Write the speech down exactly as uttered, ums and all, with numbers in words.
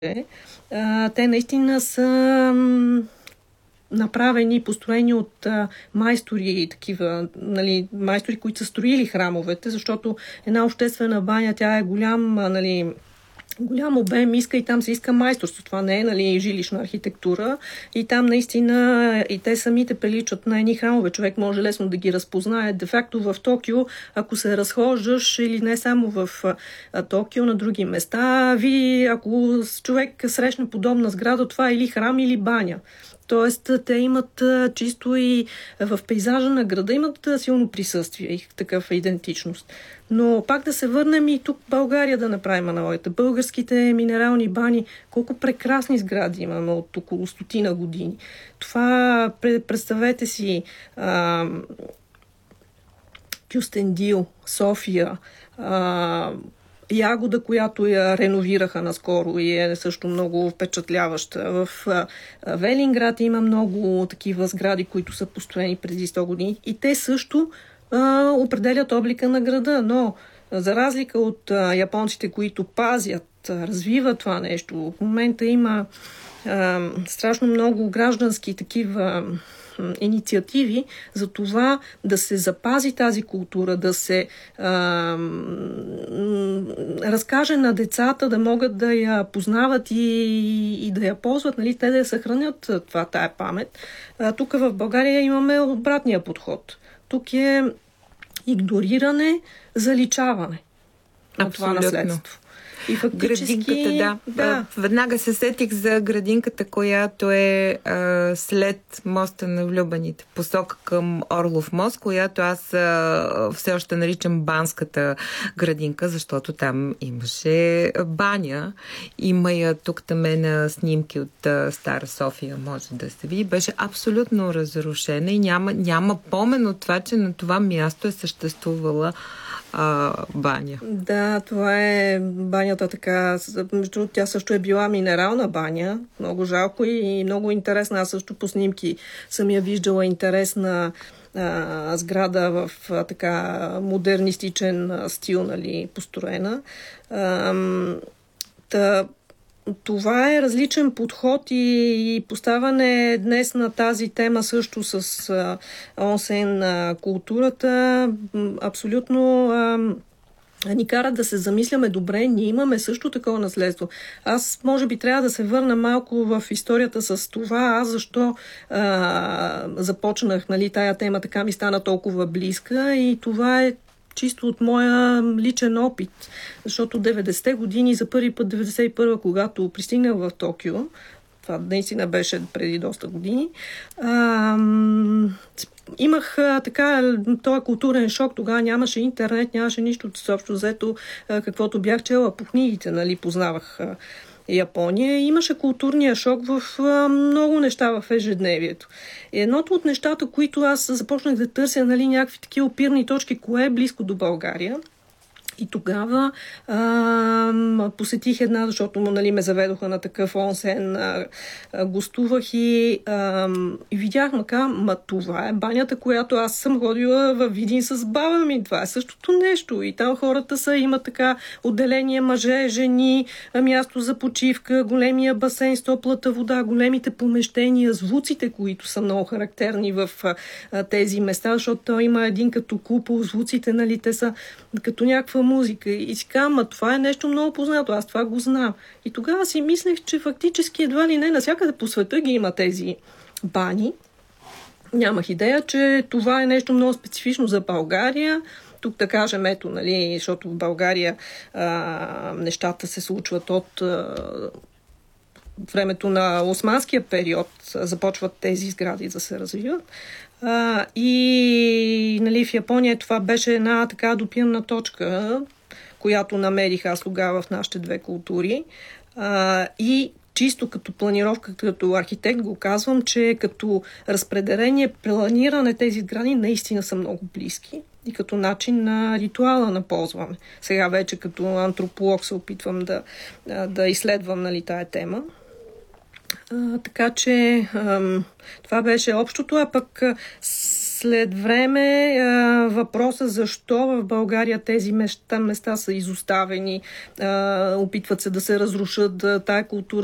А, те наистина са направени, построени от а, майстори, такива, нали, майстори, които са строили храмовете, защото една обществена баня, тя е голям, а, нали, голям обем, иска и там се иска майсторство. Това не е, нали, жилищна архитектура. И там наистина и те самите приличат на едни храмове. Човек може лесно да ги разпознае. Де факто в Токио, ако се разхождаш или не само в а, Токио, на други места, ви, ако човек срещне подобна сграда, това е или храм, или баня. Тоест, те имат чисто и в пейзажа на града имат силно присъствие и такава идентичност. Но пак да се върнем и тук в България да направим аналогията. Българските минерални бани, колко прекрасни сгради имаме от около стотина години. Това, представете си, а, Кюстендил, София, а, Ягода, която я реновираха наскоро и е също много впечатляваща. В Велинград има много такива сгради, които са построени преди сто години и те също а, определят облика на града, но за разлика от а, японците, които пазят, развиват това нещо, в момента има а, страшно много граждански такива инициативи за това да се запази тази култура, да се а, разкаже на децата, да могат да я познават и, и да я ползват, нали, те да я съхранят това, тая памет. А, тук в България имаме обратния подход. Тук е игнориране, заличаване на това наследство. И фактически... Градинката, да. да. Веднага се сетих за градинката, която е а, след моста на влюбените, посока към Орлов мост, която аз а, все още наричам банската градинка, защото там имаше баня. Има я тук таме на снимки от а, Стара София, може да се види. Беше абсолютно разрушена и няма, няма помен от това, че на това място е съществувала А, баня. Да, това е банята така. Между тя също е била минерална баня. Много жалко и много интересна. Аз също по снимки съм я виждала интересна а, сграда в а, така модернистичен а, стил, нали, построена. А, та, това е различен подход и, и поставяне днес на тази тема също с а, онсен а, културата абсолютно а, ни кара да се замисляме добре. Ние имаме също такова наследство. Аз може би трябва да се върна малко в историята с това, аз защо а, започнах, нали, тая тема, така ми стана толкова близка и това е чисто от моя личен опит, защото деветдесетте години, за първи път деветдесет и първа, когато пристигнах в Токио, това наистина беше преди доста години, а, имах а, така, този културен шок. Тогава нямаше интернет, нямаше нищо, съобщо взето, а, каквото бях чела по книгите, нали, познавах а, Япония. Имаше културния шок в а, много неща в ежедневието. И едното от нещата, които аз започнах да търся, нали, някакви такива опирни точки, кое е близко до България. И тогава а, посетих една, защото, нали, ме заведоха на такъв онсен, а, а, гостувах и, а, и видях, мака, ма това е банята, която аз съм ходила във Видин с баба ми. Това е същото нещо. И там хората са, има така отделение мъже, жени, място за почивка, големия басейн с топлата вода, големите помещения, звуците, които са много характерни в а, тези места, защото има един като купол, звуците, нали, те са като някаква музика. И си казвам, ма това е нещо много познато, аз това го знам. И тогава си мислех, че фактически едва ли не навсякъде по света ги има тези бани. Нямах идея, че това е нещо много специфично за България. Тук да кажем, ето, нали, защото в България а, нещата се случват от а, времето на османския период, започват тези сгради да се развиват. А, и, нали, в Япония това беше една така допирна точка, която намерих аз тогава в нашите две култури. А, и чисто като планировка, като архитект го казвам, че като разпределение, планиране тези сгради наистина са много близки и като начин на ритуала на ползване. Сега вече като антрополог се опитвам да, да изследвам, нали, тая тема. А, така че ам, това беше общото, а пък след време а, въпроса защо в България тези места, места са изоставени, а, опитват се да се разрушат, а, тая култура